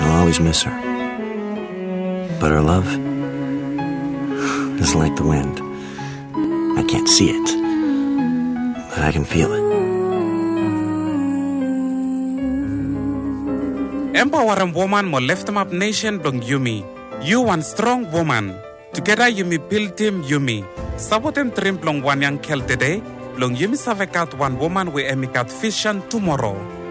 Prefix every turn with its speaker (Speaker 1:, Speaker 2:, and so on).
Speaker 1: I'll always miss her. But her love is like the wind. I can't see it, but I can feel it.
Speaker 2: Empowering woman mo lift up nation dong Yumi. You one strong woman. Together Yumi build team Yumi. Sabotem trim plong one yang kel today. Long Yumi savekat one woman we emikat vision tomorrow.